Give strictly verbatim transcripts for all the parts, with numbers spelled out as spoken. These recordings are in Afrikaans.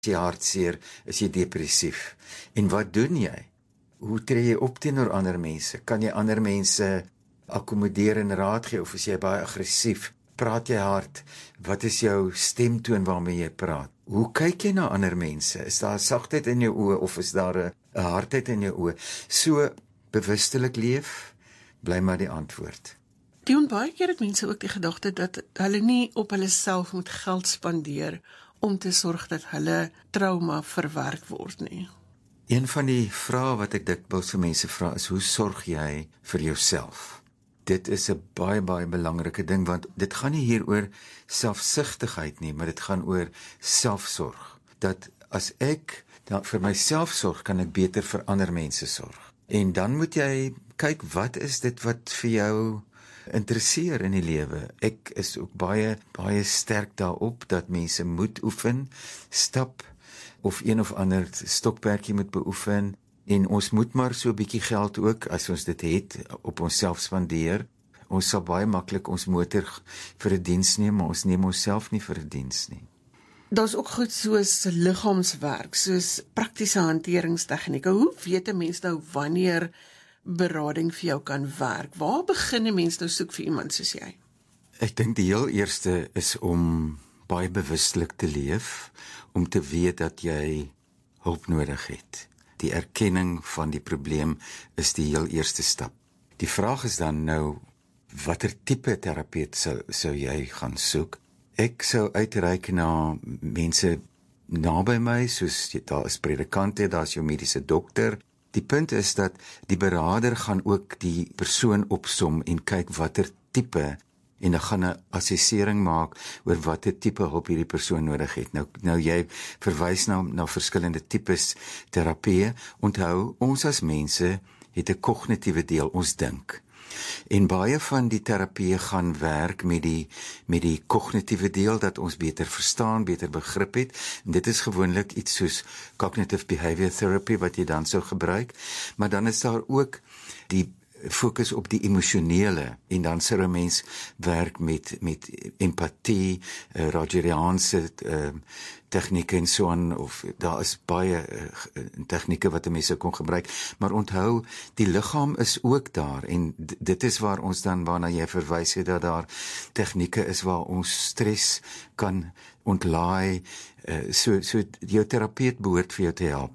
Is jy hartseer, is jy depressief? En wat doen jy? Hoe tree jy op teenoor ander mense? Kan jy ander mense akkommodeer en raad gee, of is jy baie aggressief? Praat jy hard? Wat is jou stemtoon waarmee jy praat? Hoe kyk jy na ander mense? Is daar sagtheid in jou oë, of is daar 'n hardheid in jou oë? So bewustelik leef, bly maar die antwoord. Dion, baie keer het mense ook die gedagte dat hulle nie op hulle self moet geld spandeer om te sorg dat hulle trauma verwerk word nie. Een van die vrae wat ek dikwels vir mense vra is, hoe sorg jy vir jouself? Dit is 'n baie baie belangrike ding, want dit gaan nie hier oor selfsugtigheid nie, maar dit gaan oor selfsorg. Dat as ek dan vir myself sorg, kan ek beter vir ander mense sorg. En dan moet jy kyk, wat is dit wat vir jou interesseer in die lewe? Ek is ook baie baie sterk daarop dat mense moet oefen, stap of een of ander stokperdjie moet beoefen, en ons moet maar so 'n bietjie geld ook, as ons dit het, op onsself spandeer. Ons sal baie maklik ons motor vir 'n diens neem, maar ons neem onsself nie vir 'n diens nie. Daar's ook goed soos liggaamswerk, soos praktiese hanteringstegnieke. Hoe weet 'n mens nou wanneer berading vir jou kan werk? Waar begin 'n mens nou soek vir iemand soos jy? Ek dink die heel eerste is om baie bewustelik te leef, om te weet dat jy hulp nodig het. Die erkenning van die probleem is die heel eerste stap. Die vraag is dan nou, watter tipe terapeut sou, sou jy gaan soek? Ek sou uitreik na mense naby my, soos daar is predikante, daar is jou mediese dokter. Die punt is dat die beraader gaan ook die persoon opsom en kyk watter tipe, en dan gaan 'n assessering maak oor watter tipe hulp hierdie persoon nodig het. Nou, nou jy verwys na, na verskillende tipes terapie. Onthou, ons as mense het 'n kognitiewe deel, ons dink. En baie van die terapie gaan werk met die met die kognitiewe deel, dat ons beter verstaan, beter begrip het. En dit is gewoonlik iets soos cognitive behavior therapy wat jy dan sou gebruik. Maar dan is daar ook die fokus op die emosionele, en dan sou 'n mens werk met met empatie, uh, Rogeriaanse uh, tegnieke en so aan, of daar is baie uh, tegnieke wat 'n mens sou kon gebruik, maar onthou, die liggaam is ook daar, en dit is waar ons dan, waarna jy verwys het, dat daar tegnieke is waar ons stres kan ontlaai, uh, so, so jou terapeut behoort vir jou te help.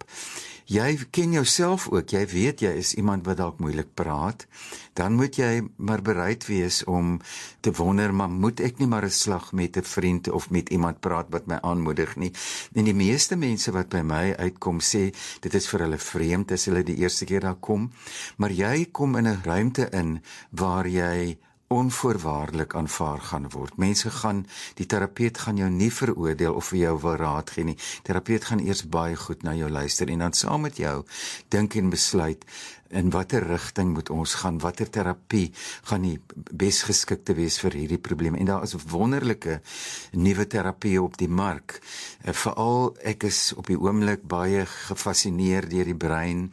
Jy ken jouself ook, jy weet jy is iemand wat dalk moeilik praat, dan moet jy maar bereid wees om te wonder, maar moet ek nie maar 'n slag met 'n vriend of met iemand praat wat my aanmoedig nie? En die meeste mense wat by my uitkom sê, dit is vir hulle vreemd as hulle die eerste keer daar kom, maar jy kom in 'n ruimte in waar jy onvoorwaardelik aanvaar gaan word. Mense gaan, die terapeut gaan jou nie veroordeel of vir jou wil raad gee nie. Terapeut gaan eers baie goed na jou luister en dan saam met jou dink en besluit in watter rigting moet ons gaan, watter terapie gaan die besgeskikte wees vir hierdie probleem. En daar is wonderlike nuwe terapieë op die mark. Veral ek is op die oomblik baie gefassineer deur die brein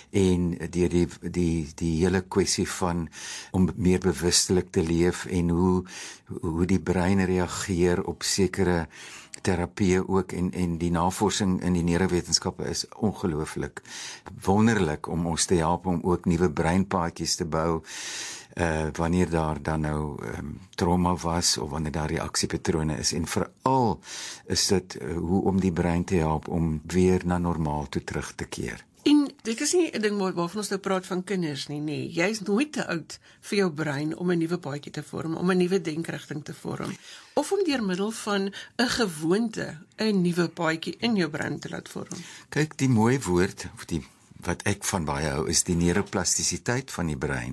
en deur die die die hele kwessie van om meer bewustelik te leef en hoe hoe die brein reageer op sekere terapie ook, en, en die navorsing in die neurowetenskappe is ongelooflik wonderlik om ons te help om ook nuwe breinpaadjies te bou, uh, wanneer daar dan nou um, trauma was, of wanneer daar reaksiepatrone is, en veral is dit uh, hoe om die brein te help om weer na normaal toe terug te keer. En dit is nie 'n ding waarvan ons nou praat van kinders nie, nee. Jy is nooit te oud vir jou brein om 'n nuwe paadjie te vorm, om 'n nuwe denkrigting te vorm, of om deur middel van 'n gewoonte 'n nuwe paadjie in jou brein te laat vorm. Kyk, die mooi woord, of die wat ek van baie hou, is die neuroplastisiteit van die brein.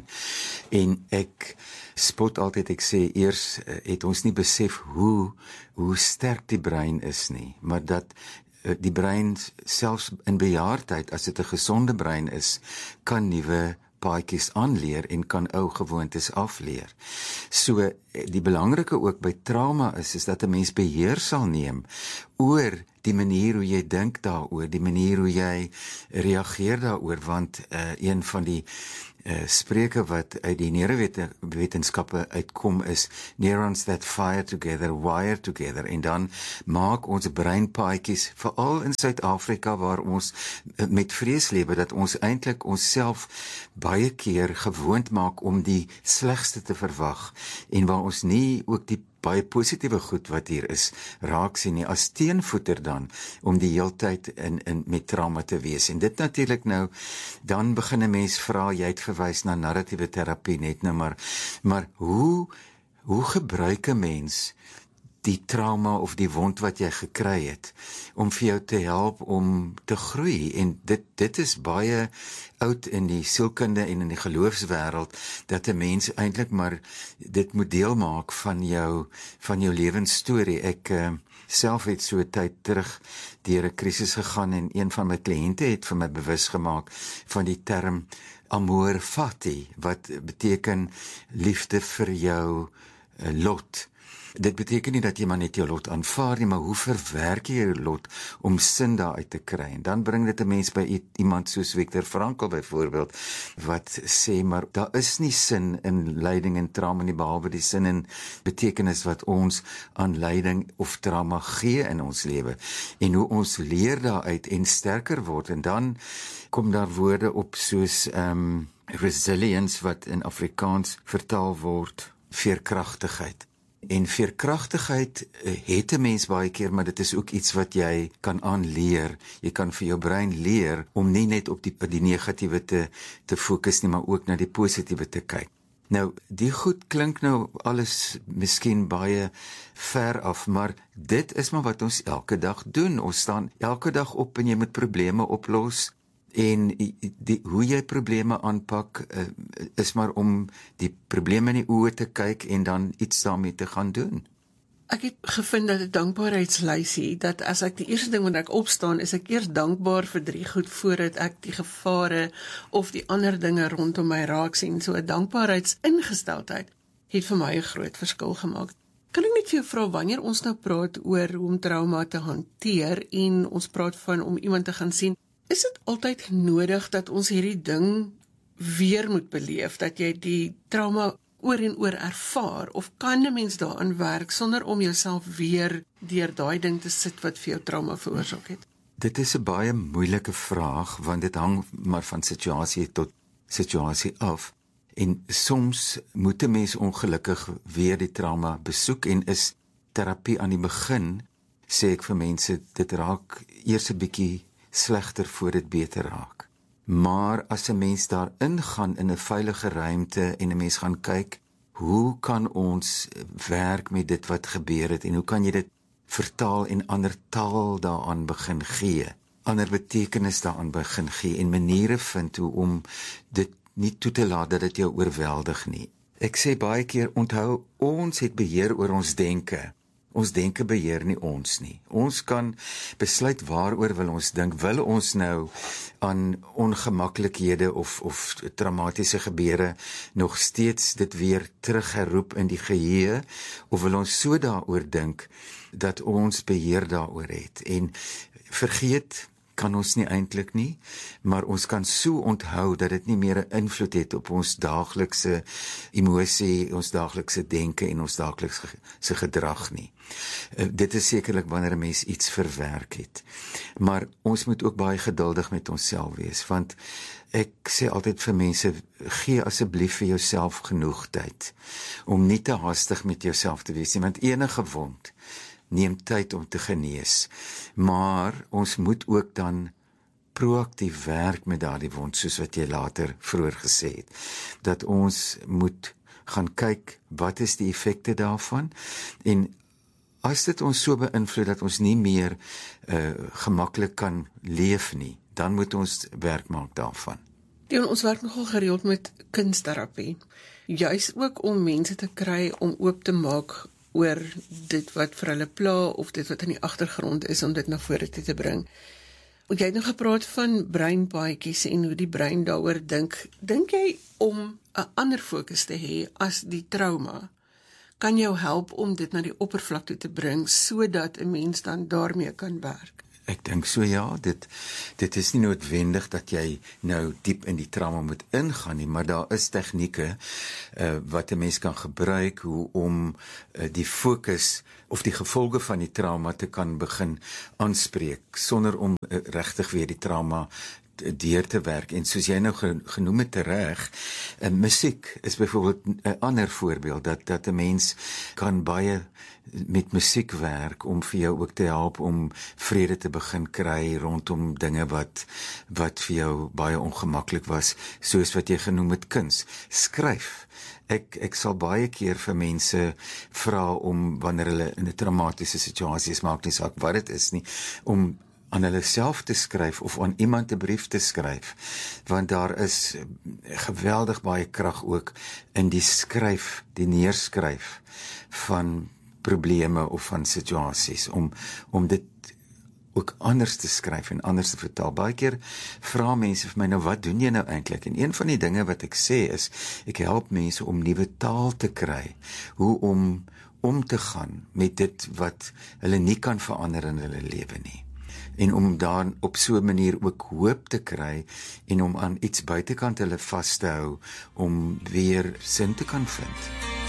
En ek spot altyd, ek sê, eers het ons nie besef hoe, hoe sterk die brein is nie, maar dat die brein, selfs in bejaardheid, as dit 'n gesonde brein is, kan nuwe paadjies aanleer en kan ou gewoontes afleer. So, die belangrike ook by trauma is, is dat 'n mens beheer sal neem oor die manier hoe jy dink daaroor, die manier hoe jy reageer daaroor, want uh, een van die uh, spreuke wat uit die neurowetenskappe uitkom is neurons that fire together, wire together, en dan maak ons breinpaadjies, veral in Suid-Afrika waar ons uh, met vrees lewe, dat ons eintlik onsself baie keer gewoond maak om die slegste te verwag, en waar ons nie ook die baie positiewe goed wat hier is, raak sien nie, as teenvoeter dan, om die heeltyd in, in met trauma te wees. En dit natuurlik nou, dan begin 'n mens vra, jy het verwys na narratiewe terapie net nou, maar, maar hoe, hoe gebruik 'n mens die trauma of die wond wat jy gekry het, om vir jou te help om te groei, en dit, dit is baie oud in die sielkunde en in die geloofswêreld, dat 'n mens eintlik maar dit moet deel maak van jou, van jou lewensstorie. Ek uh, self het so 'n tyd terug deur 'n krisis gegaan, en een van my kliënte het vir my bewus gemaak van die term amor fati, wat beteken liefde vir jou uh, lot. Dit beteken nie dat jy maar net jou lot aanvaar nie, maar hoe verwerk jy jou lot om sin daaruit te kry? En dan bring dit 'n mens by iemand soos Viktor Frankl byvoorbeeld, wat sê, maar daar is nie sin in lyding en trauma nie, behalwe die sin en betekenis wat ons aan lyding of trauma gee in ons lewe, en hoe ons leer daaruit en sterker word. En dan kom daar woorde op soos um, resilience, wat in Afrikaans vertaal word veerkragtigheid. En veerkragtigheid het 'n mens baie keer, maar dit is ook iets wat jy kan aanleer. Jy kan vir jou brein leer om nie net op die, die negatiewe te, te fokus nie, maar ook na die positiewe te kyk. Nou, die goed klink nou alles miskien baie ver af, maar dit is maar wat ons elke dag doen. Ons staan elke dag op en jy moet probleme oplos. En die, hoe jy probleme aanpak, uh, is maar om die probleme in die oë te kyk en dan iets daarmee te gaan doen. Ek het gevind dat 'n dankbaarheidslysie, dat as ek die eerste ding wanneer ek opstaan, is ek eers dankbaar vir drie goed voordat ek die gevare of die ander dinge rondom my raak sien. So 'n dankbaarheidsingesteldheid het vir my 'n groot verskil gemaak. Kan ek net vir jou vra, wanneer ons nou praat oor hoe om trauma te hanteer en ons praat van om iemand te gaan sien, is dit altyd nodig dat ons hierdie ding weer moet beleef, dat jy die trauma oor en oor ervaar, of kan 'n mens daaraan werk sonder om jouself weer deur daai ding te sit wat vir jou trauma veroorsaak het? Dit is 'n baie moeilike vraag, want dit hang maar van situasie tot situasie af. En soms moet 'n mens ongelukkig weer die trauma besoek, en is terapie aan die begin, sê ek vir mense, dit raak eers 'n bietjie slegter voor dit beter raak. Maar as 'n mens daar ingaan in 'n veilige ruimte en 'n mens gaan kyk, hoe kan ons werk met dit wat gebeur het, en hoe kan jy dit vertaal en ander taal daaraan begin gee, ander betekenis daaraan begin gee, en maniere vind hoe om dit nie toe te laat dat dit jou oorweldig nie. Ek sê baie keer, onthou, ons het beheer oor ons denke. Ons denke beheer nie ons nie. Ons kan besluit waaroor wil ons dink. Wil ons nou aan ongemaklikhede of, of traumatiese gebeure nog steeds dit weer teruggeroep in die geheue, of wil ons so daaroor dink dat ons beheer daaroor het? En vergeet kan ons nie eintlik nie, maar ons kan so onthou dat dit nie meer 'n invloed het op ons daaglikse emosie, ons daaglikse denke en ons daaglikse gedrag nie. Uh, dit is sekerlik wanneer 'n mens iets verwerk het. Maar ons moet ook baie geduldig met onsself wees, want ek sê altyd vir mense, gee asseblief vir jouself genoeg tyd om nie te haastig met jouself te wees nie, want enige wond neem tyd om te genees, maar ons moet ook dan proaktief werk met daardie wond, soos wat jy later vroeër gesê het, dat ons moet gaan kyk, wat is die effekte daarvan, en as dit ons so beïnvloed dat ons nie meer uh, gemaklik kan leef nie, dan moet ons werk maak daarvan. Dion, ons werk nogal gereeld met kunsterapie, juis ook om mense te kry om oop te maak oor dit wat vir hulle pla, of dit wat in die agtergrond is, om dit na vore te, te bring. Jy het nou gepraat van breinpaadjies en hoe die brein daaroor dink. Dink jy om 'n ander fokus te hê as die trauma, kan jou help om dit na die oppervlak toe te bring, sodat 'n mens dan daarmee kan werk? Ek dink so ja, dit dit is nie noodwendig dat jy nou diep in die trauma moet ingaan nie, maar daar is tegnieke uh, wat 'n mens kan gebruik hoe om uh, die fokus of die gevolge van die trauma te kan begin aanspreek sonder om uh, regtig weer die trauma deur te werk. En soos jy nou genoem het reg, uh, musiek is byvoorbeeld 'n ander voorbeeld dat dat 'n mens kan baie met musiek werk om vir jou ook te help om vrede te begin kry rondom dinge wat wat vir jou baie ongemaklik was, soos wat jy genoem het kuns. Skryf. Ek ek sal baie keer vir mense vra om wanneer hulle in 'n traumatiese situasie is, maak nie saak wat dit is nie, om aan hulle self te skryf of aan iemand 'n brief te skryf, want daar is geweldig baie krag ook in die skryf, die neerskryf van probleme of van situasies, om, om dit ook anders te skryf en anders te vertel. Baie keer vra mense vir my, nou wat doen jy nou eintlik? En een van die dinge wat ek sê is, ek help mense om nuwe taal te kry, hoe om om te gaan met dit wat hulle nie kan verander in hulle lewe nie. En om dan op so 'n manier ook hoop te kry en om aan iets buitekant hulle vas te hou om weer sin te kan vind.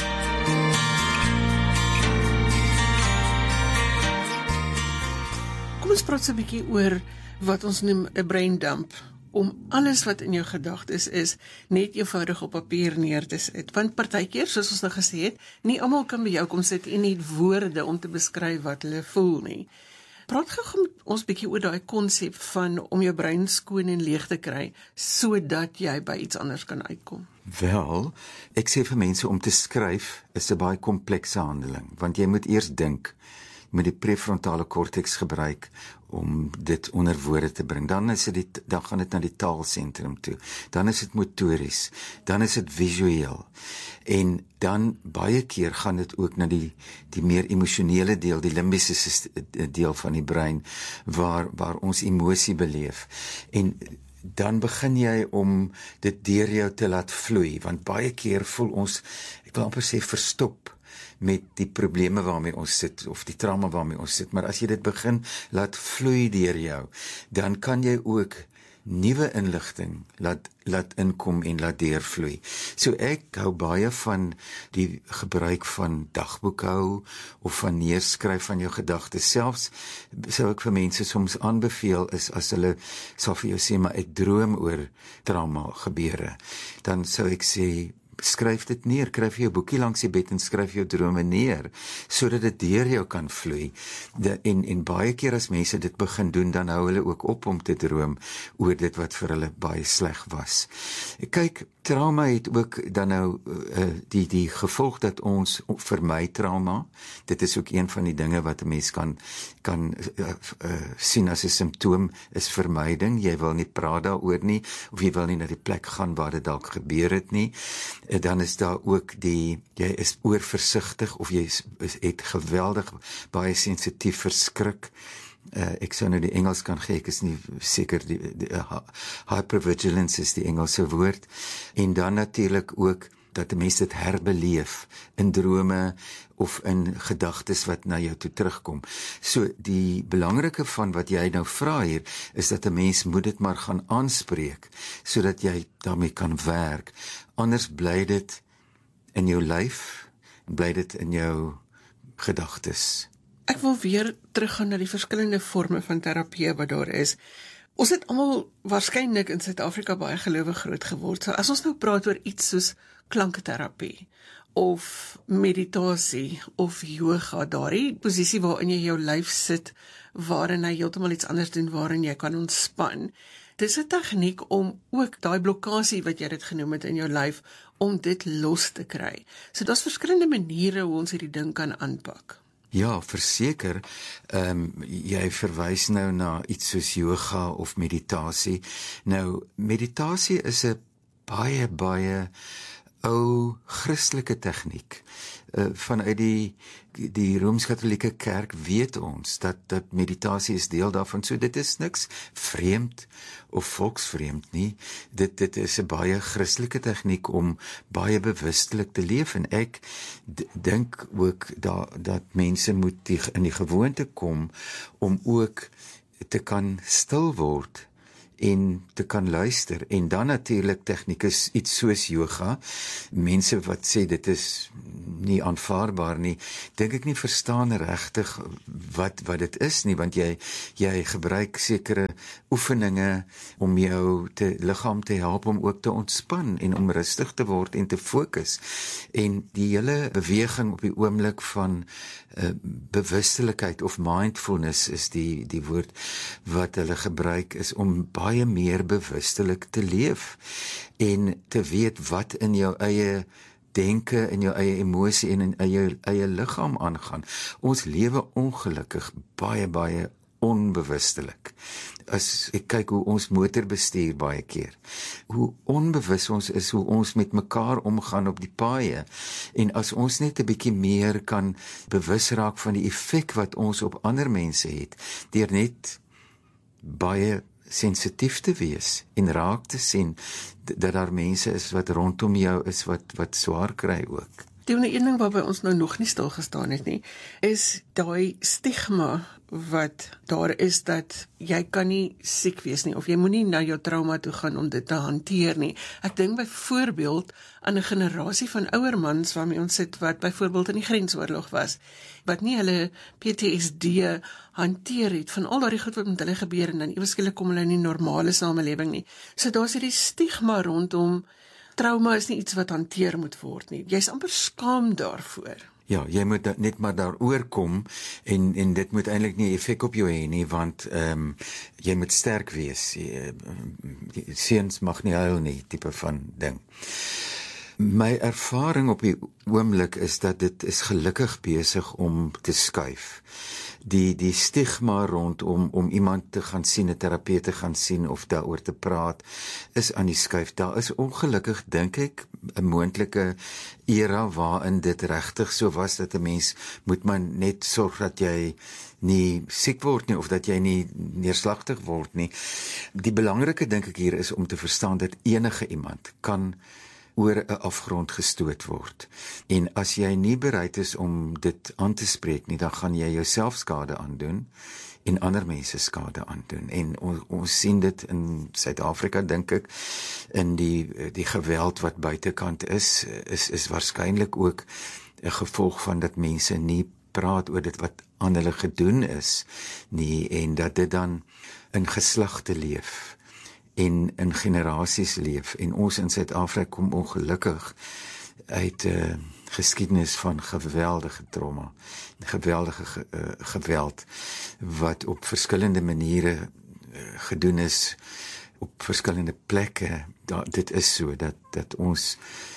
Kom ons praat so 'n bietjie oor wat ons noem 'n brain dump, om alles wat in jou gedagtes is, net eenvoudig op papier neer te sit. Want partykeer, soos ons nou gesê het, nie almal kan by jou kom sit en nie woorde om te beskryf wat hulle voel nie. Praat gou met ons bietjie oor daai konsep van om jou brein skoon en leeg te kry, sodat jy by iets anders kan uitkom. Wel, ek sê vir mense om te skryf is 'n baie komplekse handeling, want jy moet eers dink, met die prefrontale korteks gebruik om dit onder woorde te bring. Dan is dit dan gaan dit na die taalsentrum toe. Dan is dit motories, dan is dit visueel. En dan baie keer gaan dit ook na die die meer emosionele deel, die limbiese deel van die brein waar waar ons emosie beleef. En dan begin jy om dit deur jou te laat vloei, want baie keer voel ons, ek wil amper sê verstop met die probleme waarmee ons sit, of die trauma waarmee ons sit, maar as jy dit begin laat vloei deur jou, dan kan jy ook nuwe inligting laat, laat inkom en laat deurvloei. So ek hou baie van die gebruik van dagboek hou, of van neerskryf van jou gedagtes. Selfs sou ek vir mense soms aanbeveel is, as hulle sal vir jou sê, maar ek droom oor trauma gebeure, dan sou ek sê, skryf dit neer, kryf jou boekie langs die bed en skryf jou drome neer, sodat dit deur jou kan vloei. De, en, en baie keer as mense dit begin doen, dan hou hulle ook op om te droom oor dit wat vir hulle baie sleg was. Kyk, trauma het ook dan nou uh, die, die gevolg dat ons vermy trauma, dit is ook een van die dinge wat 'n mens kan, kan uh, uh, sien as 'n simptoom, is vermyding. Jy wil nie praat daaroor nie, of jy wil nie na die plek gaan waar dit dalk gebeur het nie. Uh, dan is daar ook die, jy is oorversigtig, of jy is, is, het geweldig baie sensitief verskrik. Uh, ek sou nou die Engels kan gee, ek is nie seker, die, die uh, hypervigilance is die Engelse woord, en dan natuurlik ook dat die mens dit herbeleef in drome of in gedagtes wat na jou toe terugkom. So die belangrike van wat jy nou vra hier, is dat 'n mens moet dit maar gaan aanspreek, sodat jy daarmee kan werk. Anders bly dit in jou lyf, bly dit in jou gedagtes. Ek wil weer teruggaan na die verskillende forme van terapie wat daar is. Ons het almal waarskynlik in Suid-Afrika baie gelowig groot geword. So as ons nou praat oor iets soos klankterapie of meditasie of yoga, daardie posisie waarin jy jou lyf sit, waarin jy heeltemal iets anders doen, waarin jy kan ontspan. Dis 'n tegniek om ook daai blokkasie wat jy dit genoem het in jou lyf, om dit los te kry. So daar's verskillende maniere hoe ons hierdie ding kan aanpak. Ja, verseker, um, jy verwys nou na iets soos yoga of meditasie. Nou, meditasie is 'n baie, baie ou Christelike tegniek. Uh, vanuit die, die Rooms-Katolieke Kerk weet ons dat, dat meditasie is deel daarvan, so dit is niks vreemd of volksvreemd nie. Dit, dit is 'n baie Christelike tegniek om baie bewustelik te leef, en ek dink ook da, dat mense moet die, in die gewoonte kom om ook te kan stil word en te kan luister. En dan natuurlik tegnikus iets soos yoga. Mense wat sê dit is nie aanvaarbaar nie, dink ek nie verstaan regtig wat wat dit is nie, want jy jy gebruik sekere oefeninge om jou te liggaam te help om ook te ontspan en om rustig te word en te fokus. En die hele beweging op die oomblik van uh, bewustelikheid of mindfulness is die die woord wat hulle gebruik, is om baie meer bewustelik te leef en te weet wat in jou eie denke, in jou eie emosie en in jou eie liggaam aangaan. Ons lewe ongelukkig baie baie onbewustelik. As ek kyk hoe ons motor bestuur baie keer, hoe onbewus ons is, hoe ons met mekaar omgaan op die paaie, en as ons net 'n bietjie meer kan bewus raak van die effek wat ons op ander mense het, deur net baie sensitief te wees en raak te sien dat daar mense is wat rondom jou is wat wat swaar kry ook. Die ene een ding waarby ons nou nog nie stil gestaan het nie, is daai stigma wat daar is dat jy kan nie siek wees nie, of jy moenie na jou trauma toe gaan om dit te hanteer nie. Ek dink byvoorbeeld aan 'n generasie van ouer mans waarmee ons sit, wat byvoorbeeld in die grensoorlog was, wat nie hulle P T S D hanteer het van al daardie goed wat met hulle gebeur, en dan ewe skielik kom hulle in die normale samelewing nie. So daar's hierdie stigma rondom trauma is nie iets wat hanteer moet word nie. Jy's amper skaam daarvoor. Ja, jy moet net maar daaroor kom en en dit moet eintlik nie effek op jou hê nie, want ehm um, jy moet sterk wees. Jy, die seuns mag nie huil nie, tipe van ding. My ervaring op die oomblik is dat dit is gelukkig besig om te skuif. Die die stigma rondom om iemand te gaan sien, 'n terapeut te gaan sien of daaroor te praat, is aan die skuif. Daar is ongelukkig, dink ek, 'n moontlike era waarin dit regtig so was dat 'n mens moet man net sorg dat jy nie siek word nie, of dat jy nie neerslagtig word nie. Die belangrike, dink ek, hier is om te verstaan dat enige iemand kan oor 'n afgrond gestoot word. En as jy nie bereid is om dit aan te spreek nie, dan gaan jy jouself skade aandoen en ander mense skade aandoen. En ons, ons sien dit in Suid-Afrika, dink ek, in die die geweld wat buitekant is, is is waarskynlik ook 'n gevolg van dat mense nie praat oor dit wat aan hulle gedoen is nie, en dat dit dan in geslagte leef en in generasies leef. En ons in Suid-Afrika kom ongelukkig uit 'n uh, geskiedenis van geweldige trauma, geweldige ge, uh, geweld, wat op verskillende maniere uh, gedoen is, op verskillende plekke. Da, dit is so, dat, dat ons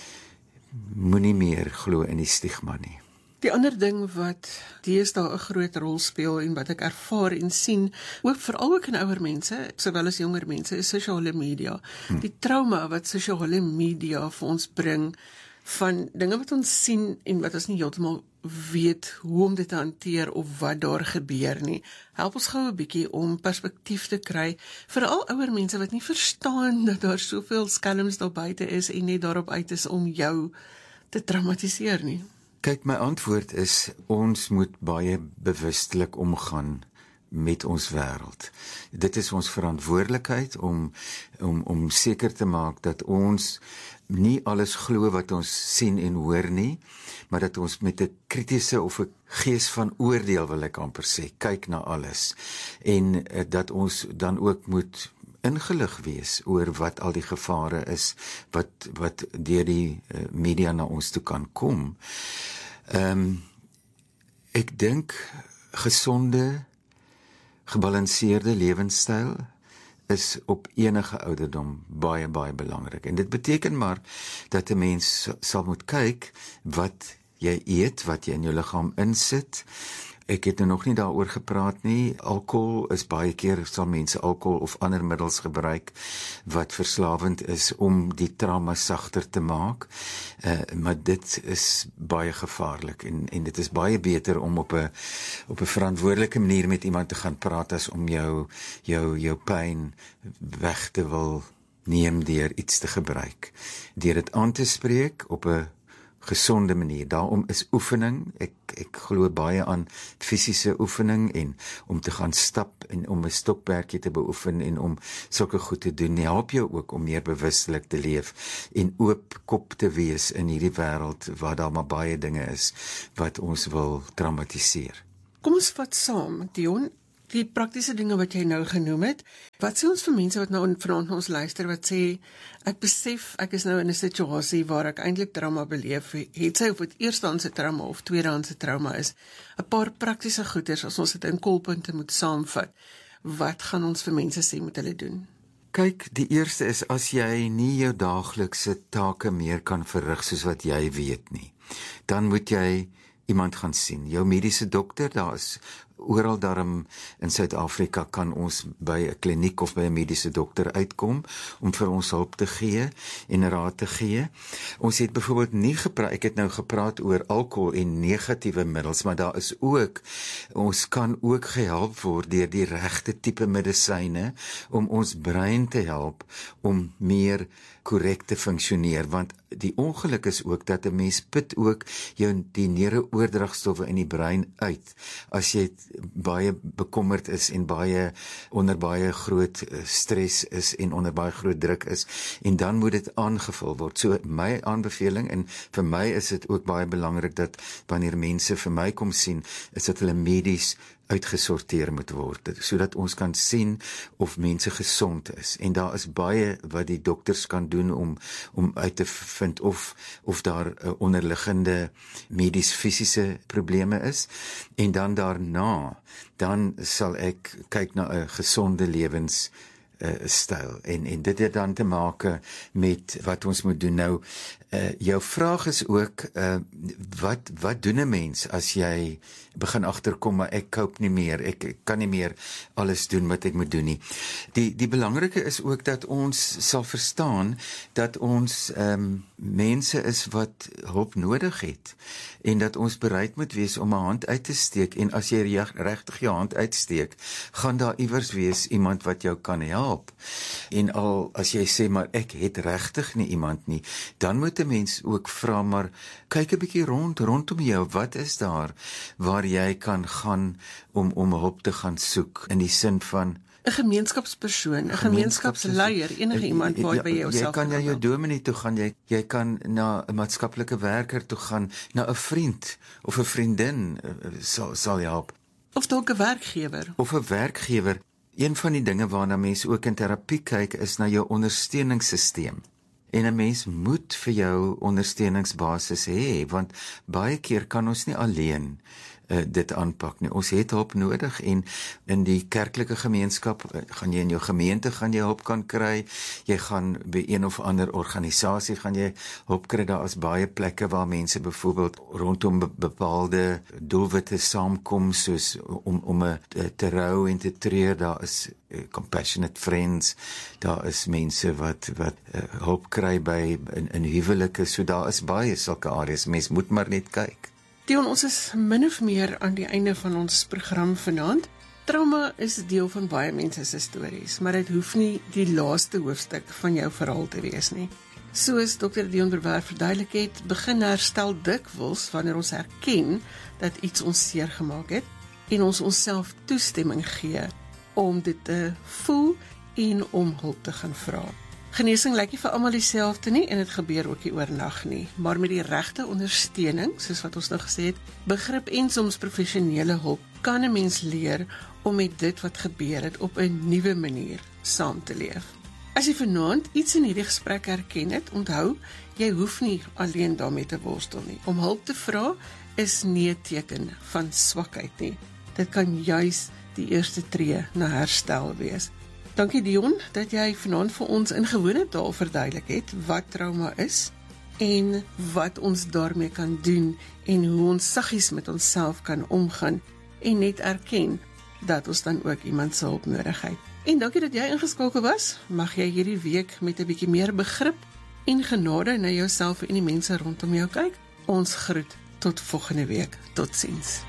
moenie meer glo in die stigma nie. Die ander ding wat deesdae 'n groot rol speel en wat ek ervaar en sien, ook veral ook in ouer mense, sowel as jonger mense, is sosiale media. Hm. Die trauma wat sosiale media vir ons bring, van dinge wat ons sien en wat ons nie heeltemal weet hoe om dit te hanteer of wat daar gebeur nie. Help ons gou 'n bietjie om perspektief te kry, veral ouer mense wat nie verstaan dat daar soveel skelms daar buite is en net daarop uit is om jou te traumatiseer nie. Kyk, my antwoord is, ons moet baie bewustelik omgaan met ons wêreld. Dit is ons verantwoordelikheid om om om seker te maak dat ons nie alles glo wat ons sien en hoor nie, maar dat ons met 'n kritiese of 'n gees van oordeel, wil ek amper sê, kyk na alles. En dat ons dan ook moet ingelig wees oor wat al die gevare is wat wat deur die uh, media na ons toe kan kom. Ehm um, ek dink gesonde, gebalanseerde lewenstyl is op enige ouderdom baie baie belangrik. En dit beteken maar dat 'n mens sal moet kyk wat jy eet, wat jy in jou liggaam insit. Ek het nou nog nie daaroor gepraat nie. Alkohol is baie keer, sal mense alkohol of ander middels gebruik wat verslawend is om die trauma sagter te maak. Uh, maar dit is baie gevaarlik en en dit is baie beter om op 'n op 'n verantwoordelike manier met iemand te gaan praat as om jou jou jou pyn weg te wil neem deur iets te gebruik. Deur dit aan te spreek op 'n gesonde manier. Daarom is oefening, ek ek glo baie aan fisiese oefening en om te gaan stap en om 'n stokperdjie te beoefen en om sulke goed te doen, help jou ook om meer bewustelik te leef en oop kop te wees in hierdie wêreld waar daar maar baie dinge is wat ons wil traumatiseer. Kom ons vat saam, Dion, die praktiese dinge wat jy nou genoem het. Wat sê ons vir mense wat nou vanaand na ons luister, wat sê, ek besef, ek is nou in 'n situasie waar ek eintlik trauma beleef, het sy of het eerstehandse trauma of tweedehandse trauma is, 'n paar praktiese goeders, as ons dit in kolpunte moet saamvat, wat gaan ons vir mense sê moet hulle doen? Kyk, die eerste is, as jy nie jou daaglikse take meer kan verrig soos wat jy weet nie, dan moet jy iemand gaan sien. Jou mediese dokter, daar is oral daarom in Suid-Afrika kan ons by 'n kliniek of by 'n mediese dokter uitkom om vir ons hulp te gee en raad te gee. Ons het byvoorbeeld nie gepraat, ek het nou gepraat oor alkohol en negatiewe middels, maar daar is ook, ons kan ook gehelp word deur die regte tipe medisyne om ons brein te help om meer korrek te funksioneer, want die ongeluk is ook dat 'n mens put ook jou die neurooordragstowwe in die brein uit, as jy baie bekommerd is en baie onder baie groot stres is en onder baie groot druk is, en dan moet dit aangevul word. So my aanbeveling, en vir my is dit ook baie belangrik dat wanneer mense vir my kom sien, is dat hulle medies uitgesorteer moet word, sodat ons kan sien of mense gesond is. En daar is baie wat die dokters kan doen om om uit te vind of of daar uh, onderliggende medies-fisiese probleme is. En dan daarna, dan sal ek kyk na 'n gesonde lewens Uh, styl, en, en dit het dan te maak met wat ons moet doen. Nou, uh, jou vraag is ook, uh, wat, wat doen 'n mens as jy begin agterkom, maar ek cope nie meer, ek, ek kan nie meer alles doen wat ek moet doen nie. Die, die belangrike is ook dat ons sal verstaan dat ons um, mense is wat hulp nodig het, en dat ons bereid moet wees om 'n hand uit te steek, en as jy regtig jou hand uitsteek, gaan daar iewers wees iemand wat jou kan help. En al as jy sê, maar ek het regtig nie iemand nie, dan moet 'n mens ook vra, maar kyk 'n bietjie rond, rondom jou, wat is daar waar jy kan gaan om om hulp te gaan soek, in die sin van 'n gemeenskapspersoon, 'n gemeenskapsleier, enige iemand waar jy by jouself jy kan na jou dominee toe gaan, jy jy kan na 'n maatskaplike werker toe gaan, na 'n vriend of 'n vriendin sal sal help, of dalk 'n werkgewer of 'n werkgewer. Een van die dinge waarna mense ook in terapie kyk, is na jou ondersteuningssisteem. En 'n mens moet vir jou ondersteuningsbasis hê, want baie keer kan ons nie alleen uh, dit aanpak nie. Ons het hulp nodig, en in die kerklike gemeenskap, uh, gaan jy in jou gemeente gaan jy hulp kan kry, jy gaan by een of ander organisasie gaan jy hulp kry. Daar is baie plekke waar mense byvoorbeeld rondom be bepaalde doelwitte saamkom, soos om om 'n te rou en te treur. Daar is uh, Compassionate Friends, daar is mense wat wat uh, hulp kry by in, in huwelike, so daar is baie sulke areas. Mens moet maar net kyk. Dion, ons is min of meer aan die einde van ons program vanaand. Trauma is deel van baie mense se stories, maar dit hoef nie die laaste hoofstuk van jou verhaal te wees nie. Soos dokter Dion Verwerf verduidelik het, begin herstel dikwels wanneer ons erken dat iets ons seer gemaak het en ons onsself toestemming gee om dit te voel en om hulp te gaan vra. Genesing lyk nie vir almal dieselfde nie, en dit gebeur ook nie oornag nie, maar met die regte ondersteuning, soos wat ons nou gesê het, begrip en soms professionele hulp, kan 'n mens leer om met dit wat gebeur het op 'n nuwe manier saam te leef. As jy vanaand iets in hierdie gesprek herken het, onthou, jy hoef nie alleen daarmee te worstel nie. Om hulp te vra is nie 'n teken van swakheid nie. Dit kan juis die eerste tree na herstel wees. Dankie Dion, dat jy vanaand vir ons in gewone taal verduidelik het wat trauma is en wat ons daarmee kan doen en hoe ons saggies met onsself kan omgaan en net erken dat ons dan ook iemand se hulp nodig het. En dankie dat jy ingeskakel was. Mag jy hierdie week met 'n bietjie meer begrip en genade na jouself en die mense rondom jou kyk. Ons groet tot volgende week. Totsiens.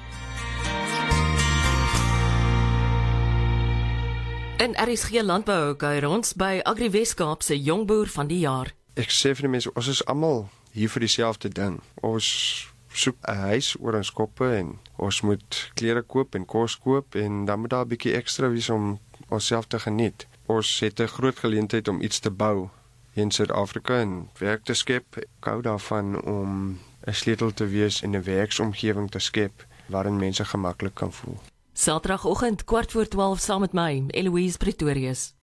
En R S G Landbou kuier ons by Agri Weskaap se jongboer van die jaar. Ek sê vir die mense, ons is almal hier vir dieselfde ding. Ons soek 'n huis oor ons koppe en ons moet klere koop en kos koop en dan moet daar 'n bietjie ekstra wees om onsself te geniet. Ons het 'n groot geleentheid om iets te bou in Suid-Afrika en werk te skep. Ek hou daarvan om 'n sleutel te wees en 'n werksomgewing te skep waarin mense gemaklik kan voel. Saterdagoggend kwart voor twaalf saam met my, Eloise Pretorius.